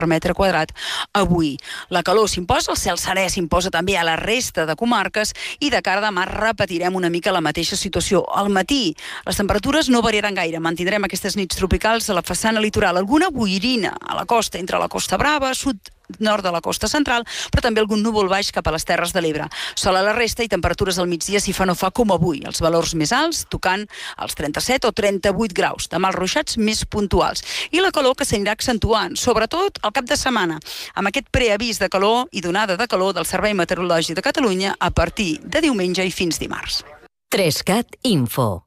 per metre quadrat avui. La calor s'imposa, el cel serè s'imposa també a la resta de comarques i de cara a demà repetirem una mica la mateixa situació. Al matí les temperatures no variaran gaire, mantindrem aquestes nits tropicals a la façana litoral, alguna boirina a la costa, entre la Costa Brava, sud-nord de la costa central, però també algun núvol baix cap a les Terres de l'Ebre. Sol a la resta i temperatures al migdia si fa no fa com avui, els valors més alts tocant els 37 o 38 graus, demà els ruixats més puntuals. I la calor que s'anirà accentuant, sobretot al cap de setmana, amb aquest preavís de calor i donada de calor del Servei Meteorològic de Catalunya a partir de diumenge i fins dimarts. 3CAT Info.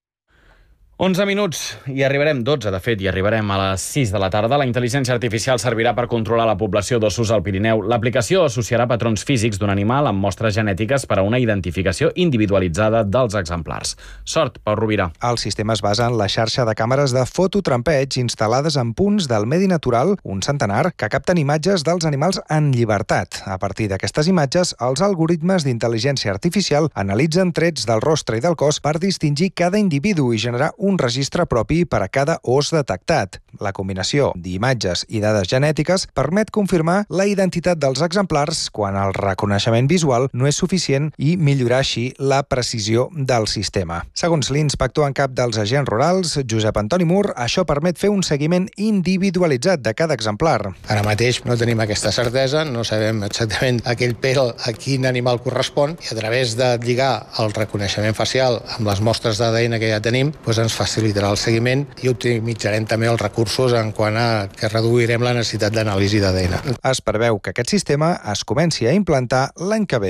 11 minuts i arribarem, 12 de fet, i arribarem a les 6 de la tarda. La intel·ligència artificial servirà per controlar la població d'ossos al Pirineu. L'aplicació associarà patrons físics d'un animal amb mostres genètiques per a una identificació individualitzada dels exemplars. Sort, Pau Rovira. El sistema es basa en la xarxa de càmeres de fototrampeig instal·lades en punts del medi natural, un centenar, que capten imatges dels animals en llibertat. A partir d'aquestes imatges, els algoritmes d'intel·ligència artificial analitzen trets del rostre i del cos per distingir cada individu i generar un registre propi per a cada os detectat. La combinació d'imatges i dades genètiques permet confirmar la identitat dels exemplars quan el reconeixement visual no és suficient i millorar així la precisió del sistema. Segons l'inspector en cap dels agents rurals, Josep Antoni Mur, això permet fer un seguiment individualitzat de cada exemplar. Ara mateix no tenim aquesta certesa, no sabem exactament aquell pèl a quin animal correspon i a través de lligar el reconeixement facial amb les mostres d'ADN que ja tenim, ens facilitarà el seguiment i optimitzarem també els recursos en quant a que reduirem la necessitat d'anàlisi d'ADN. Es preveu que aquest sistema es comenci a implantar l'any que ve.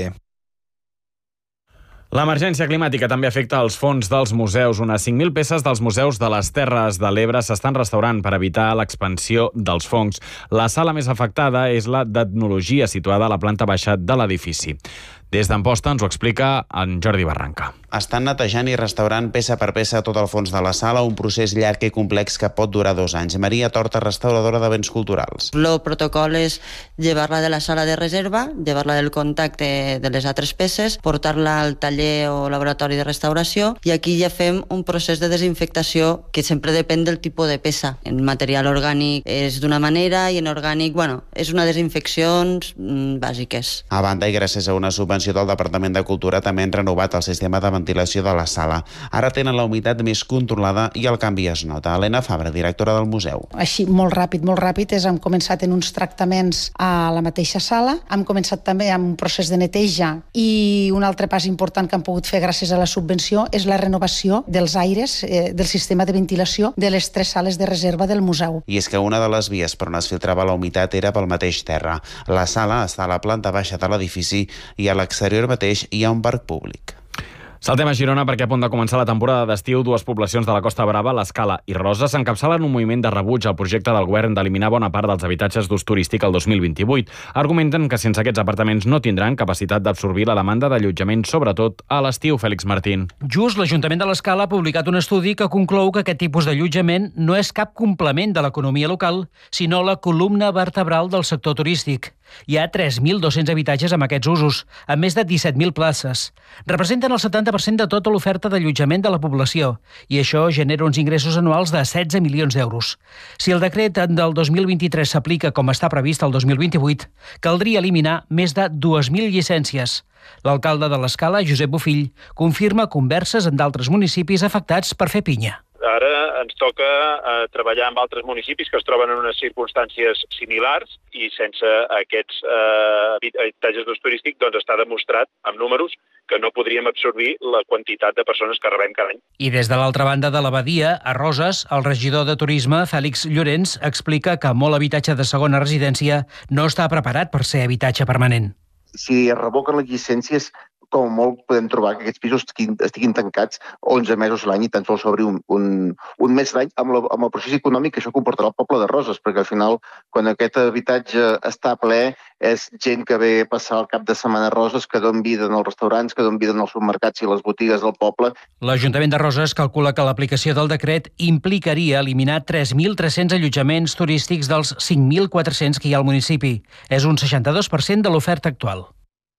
L'emergència climàtica també afecta els fons dels museus. Unes 5.000 peces dels museus de les Terres de l'Ebre s'estan restaurant per evitar l'expansió dels fongs. La sala més afectada és la d'etnologia, situada a la planta baixa de l'edifici. Des d'Amposta ens ho explica en Jordi Barranca. Estan netejant i restaurant peça per peça tot el fons de la sala, un procés llarg i complex que pot durar 2 anys. Maria Torta, restauradora de béns culturals. El protocol és llevar-la de la sala de reserva, llevar-la del contacte de les altres peces, portar-la al taller o laboratori de restauració i aquí ja fem un procés de desinfectació que sempre depèn del tipus de peça. En material orgànic és d'una manera i en orgànic, és una desinfeccions bàsiques. A banda i gràcies a una subvenció del Departament de Cultura també han renovat el sistema de ventilació de la sala. Ara tenen la humitat més controlada i el canvi es nota. Helena Fabra, directora del museu. Així, molt ràpid, hem començat en uns tractaments a la mateixa sala, hem començat també amb un procés de neteja i un altre pas important que hem pogut fer gràcies a la subvenció és la renovació dels aires del sistema de ventilació de les 3 sales de reserva del museu. I és que una de les vies per on es filtrava la humitat era pel mateix terra. La sala està a la planta baixa de l'edifici i a l'exterior mateix hi ha un parc públic. Saltem a Girona perquè a punt de començar la temporada d'estiu, 2 poblacions de la Costa Brava, l'Escala i Roses, s'encapçalen un moviment de rebuig al projecte del govern d'eliminar bona part dels habitatges d'ús turístic el 2028. Argumenten que sense aquests apartaments no tindran capacitat d'absorbir la demanda d'allotjament, sobretot a l'estiu, Fèlix Martín. Just l'Ajuntament de l'Escala ha publicat un estudi que conclou que aquest tipus d'allotjament no és cap complement de l'economia local, sinó la columna vertebral del sector turístic. Hi ha 3.200 habitatges amb aquests usos, amb més de 17.000 places. Representen el 70% de tota l'oferta d'allotjament de la població i això genera uns ingressos anuals de 16 milions d'euros. Si el decret del 2023 s'aplica com està previst el 2028, caldria eliminar més de 2.000 llicències. L'alcalde de l'Escala, Josep Bofill, confirma converses en d'altres municipis afectats per fer pinya. Ara ens toca treballar amb altres municipis que es troben en unes circumstàncies similars i sense aquests habitatges d'ús turístic està demostrat amb números que no podríem absorbir la quantitat de persones que rebem cada any. I des de l'altra banda de l'Abadia, a Roses, el regidor de Turisme, Fèlix Llorenç, explica que molt habitatge de segona residència no està preparat per ser habitatge permanent. Si es revoquen les llicències, com molt podem trobar que aquests pisos estiguin tancats 11 mesos a l'any i tan sols s'obri un mes l'any amb el procés econòmic que això comportarà al poble de Roses, perquè al final, quan aquest habitatge està ple, és gent que ve a passar el cap de setmana a Roses, que don vida en els restaurants, que don vida en els supermercats i les botigues del poble. L'Ajuntament de Roses calcula que l'aplicació del decret implicaria eliminar 3.300 allotjaments turístics dels 5.400 que hi ha al municipi. És un 62% de l'oferta actual.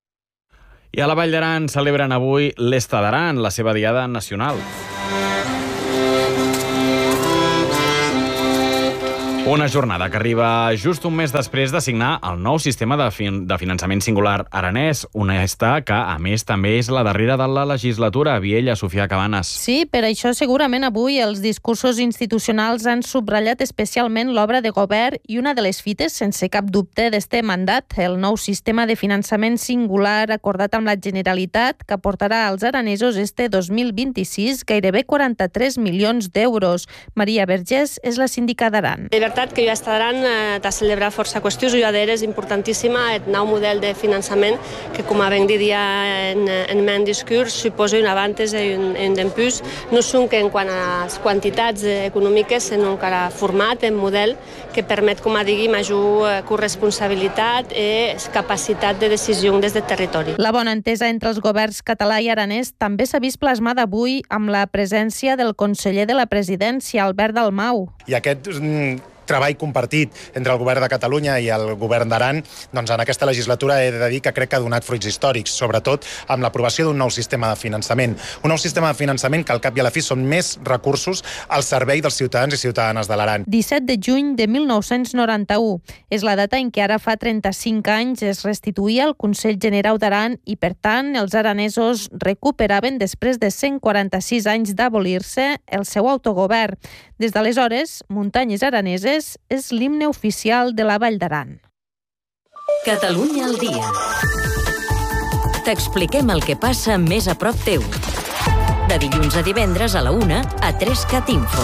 I a la Vall d'Aran celebren avui l'Esta d'Aran, la seva diada nacional. Una jornada que arriba just un mes després de signar el nou sistema de finançament singular aranès, una que, a més, també és la darrera de la legislatura. Viella, Sofia Cabanes. Sí, per això segurament avui els discursos institucionals han subratllat especialment l'obra de govern i una de les fites, sense cap dubte, d'este mandat, el nou sistema de finançament singular acordat amb la Generalitat, que aportarà als aranesos este 2026 gairebé 43 milions d'euros. Maria Vergés és la síndica d'Aran. Que jo està Aran de celebrar força qüestions i és importantíssima el nou model de finançament que, com a ben dit ja en meu discurs, suposa un avantatge i un d'empús, no són que en quant a les quantitats econòmiques, sinó que a format, en model, que permet, com a digui, major corresponsabilitat i capacitat de decisió des del territori. La bona entesa entre els governs català i aranès també s'ha vist plasmada avui amb la presència del conseller de la presidència, Albert Dalmau. I aquest treball compartit entre el govern de Catalunya i el govern d'Aran, doncs en aquesta legislatura he de dir que crec que ha donat fruits històrics, sobretot amb l'aprovació d'un nou sistema de finançament. Un nou sistema de finançament que al cap i a la fi són més recursos al servei dels ciutadans i ciutadanes de l'Aran. 17 de juny de 1991. És la data en què ara fa 35 anys es restituïa el Consell Generau d'Aran i, per tant, els aranesos recuperaven, després de 146 anys d'abolir-se, el seu autogovern. Des d'aleshores, Muntanyes Araneses és l'himne oficial de la Vall d'Aran. Catalunya al dia. T'expliquem el que passa més a prop teu. De dilluns a divendres a la 1 a 3CAT Info.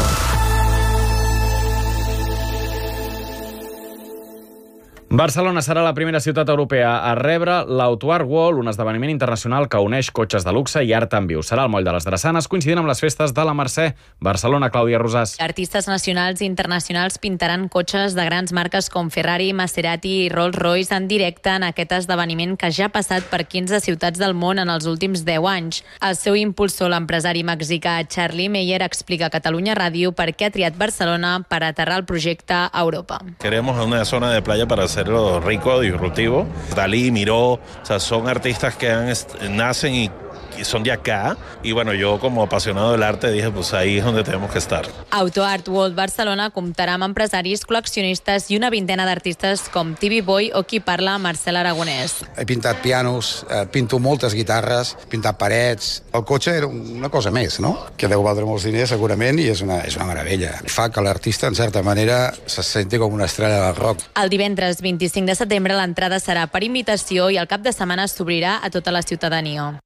Barcelona serà la primera ciutat europea a rebre l'Auto Art World, un esdeveniment internacional que uneix cotxes de luxe i art en viu. Serà al moll de les Drassanes, coincidint amb les festes de la Mercè. Barcelona, Clàudia Rosàs. Artistes nacionals i internacionals pintaran cotxes de grans marques com Ferrari, Maserati i Rolls-Royce en directe en aquest esdeveniment que ja ha passat per 15 ciutats del món en els últims 10 anys. El seu impulsor, l'empresari mexicà Charlie Meyer, explica a Catalunya Ràdio per què ha triat Barcelona per aterrar el projecte a Europa. Queremos una zona de playa para hacerlo rico, disruptivo. Dalí, Miró, o sea, son artistas que nacen y son de acá, y bueno, yo como apasionado del arte dije, pues ahí es donde tenemos que estar. Auto Art World Barcelona comptarà amb empresaris, col·leccionistes i una vintena d'artistes com TV Boy o qui parla Marcel Aragonès. He pintat pianos, pinto moltes guitarres, he pintat parets. El cotxe era una cosa més, no? Que deu valdre molts diners segurament i és una meravella. Fa que l'artista, en certa manera, se senti com una estrella del rock. El divendres 25 de setembre l'entrada serà per invitació i el cap de setmana s'obrirà a tota la ciutadania.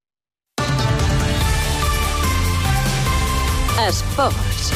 Esports.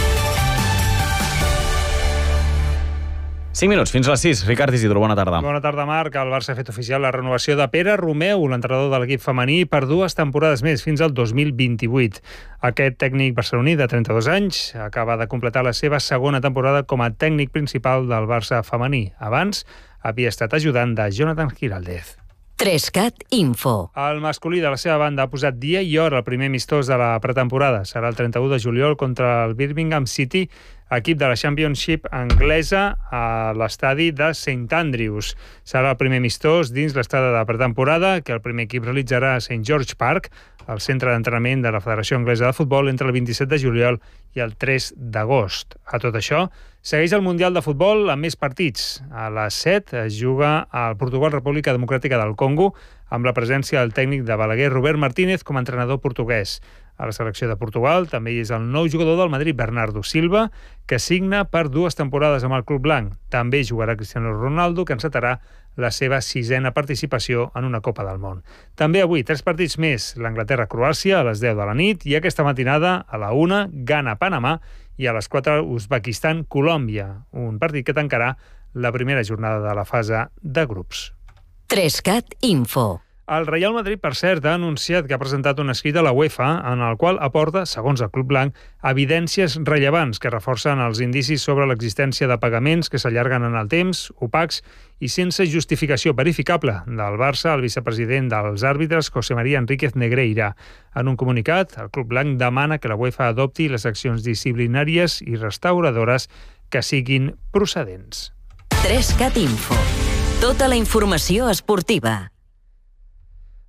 5 minuts, fins a les 6. Ricard Isidro, bona tarda. Bona tarda, Marc. El Barça ha fet oficial la renovació de Pere Romeu, l'entrenador de l'equip femení, per 2 temporades més, fins al 2028. Aquest tècnic barceloní de 32 anys acaba de completar la seva segona temporada com a tècnic principal del Barça femení. Abans havia estat ajudant de Jonathan Giraldez. 3CAT Info. El masculí de la seva banda ha posat dia i hora al primer amistós de la pretemporada. Serà el 31 de juliol contra el Birmingham City, equip de la Championship anglesa, a l'estadi de St. Andrews. Serà el primer amistós dins l'estada de pretemporada que el primer equip realitzarà a St. George Park, al centre d'entrenament de la Federació Anglesa de Futbol, entre el 27 de juliol i el 3 d'agost. A tot això, segueix el Mundial de Futbol amb més partits. A les 7 es juga al Portugal República Democràtica del Congo, amb la presència del tècnic de Balaguer, Robert Martínez, com a entrenador portuguès. A la selecció de Portugal també hi és el nou jugador del Madrid, Bernardo Silva, que signa per 2 temporades amb el club blanc. També jugarà Cristiano Ronaldo, que encetarà la seva 6a participació en una Copa del Món. També avui 3 partits més, l'Anglaterra-Croàcia a les 10 de la nit i aquesta matinada a la 1, Ghana-Panamà i a les 4, Uzbekistan-Colòmbia, un partit que tancarà la primera jornada de la fase de grups. 3CAT Info. El Real Madrid, per cert, ha anunciat que ha presentat un escrit a la UEFA en el qual aporta, segons el club blanc, evidències rellevants que reforcen els indicis sobre l'existència de pagaments que s'allarguen en el temps, opacs i sense justificació verificable del Barça al vicepresident dels àrbitres, José María Enríquez Negreira. En un comunicat, el club blanc demana que la UEFA adopti les accions disciplinàries i restauradores que siguin procedents. 3CAT Info. Tota la informació esportiva.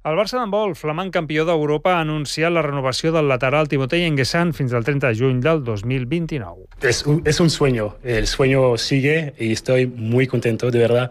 El Barça d'handbol, flamant campió d'Europa, ha anunciat la renovació del lateral Timotei Enguessan fins al 30 de juny del 2029. Es un sueño, el sueño sigue y estoy muy contento, de verdad.